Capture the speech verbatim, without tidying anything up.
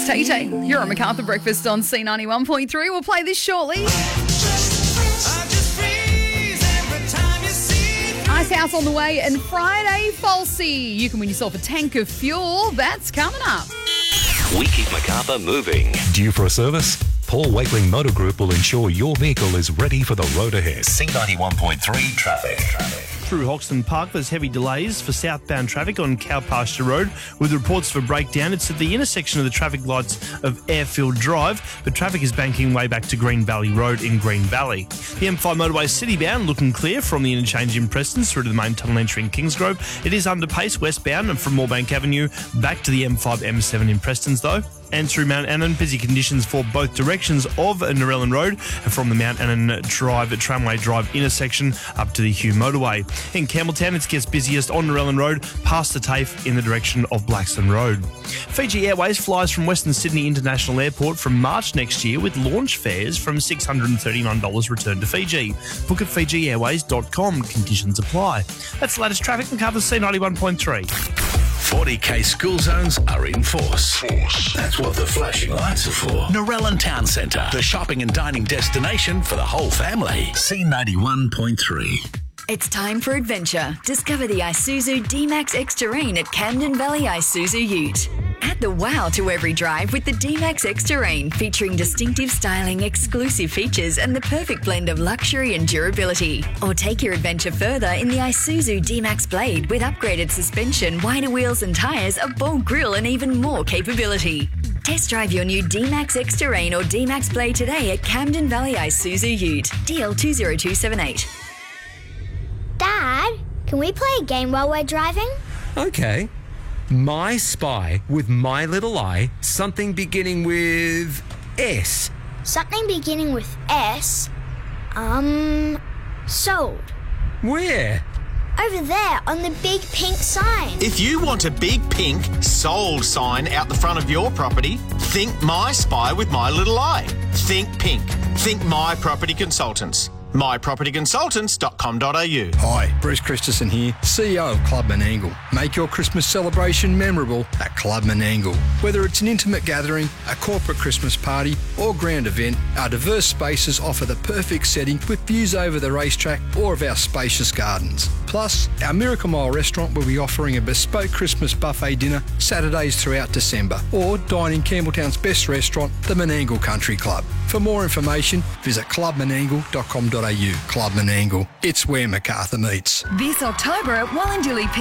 Tay Tay, you're on MacArthur Breakfast on C ninety-one point three. We'll play this shortly. Ice House on the way and Friday Falsey. You can win yourself a tank of fuel. That's coming up. We keep MacArthur moving. Due for a service? Paul Wakeling Motor Group will ensure your vehicle is ready for the road ahead. C ninety-one point three traffic. traffic. Through Hoxton Park, there's heavy delays for southbound traffic on Cow Pasture Road with reports for breakdown. It's at the intersection of the traffic lights of Airfield Drive, but traffic is banking way back to Green Valley Road in Green Valley. The M five motorway citybound looking clear from the interchange in Prestons through to the main tunnel entry in Kingsgrove. It is under pace westbound and from Moorebank Avenue back to the M five M seven in Prestons though. And through Mount Annan, busy conditions for both directions of Narellan Road and from the Mount Annan Drive, Tramway Drive intersection up to the Hugh Motorway. In Campbelltown, it gets busiest on Narellan Road past the TAFE in the direction of Blackstone Road. Fiji Airways flies from Western Sydney International Airport from March next year with launch fares from six hundred thirty-nine dollars return to Fiji. Book at fiji airways dot com. Conditions apply. That's the latest traffic and covers C ninety-one point three. forty K school zones are in force. force. That's what the flashing lights are for. Narellan Town Centre, the shopping and dining destination for the whole family. C ninety-one point three. It's time for adventure. Discover the Isuzu D-Max X-Terrain at Camden Valley Isuzu Ute. Add the wow to every drive with the D-Max X-Terrain, featuring distinctive styling, exclusive features, and the perfect blend of luxury and durability. Or take your adventure further in the Isuzu D-Max Blade with upgraded suspension, wider wheels and tyres, a bold grille, and even more capability. Test drive your new D-Max X-Terrain or D-Max Blade today at Camden Valley Isuzu Ute. D L two zero two seven eight. Dad, can we play a game while we're driving? Okay. My Spy with My Little Eye, something beginning with S. Something beginning with S? Um, sold. Where? Over there on the big pink sign. If you want a big pink sold sign out the front of your property, think My Spy with My Little Eye. Think pink. Think My Property Consultants. my property consultants dot com dot a u. Hi, Bruce Christensen here, C E O of Club Menangle. Make your Christmas celebration memorable at Club Menangle. Whether it's an intimate gathering, a corporate Christmas party, or grand event, our diverse spaces offer the perfect setting with views over the racetrack or of our spacious gardens. Plus, our Miracle Mile restaurant will be offering a bespoke Christmas buffet dinner Saturdays throughout December, or dine in Campbelltown's best restaurant, the Menangle Country Club. For more information, visit club menangle dot com dot a u. Club Menangle, it's where MacArthur meets. This October at Wallandilly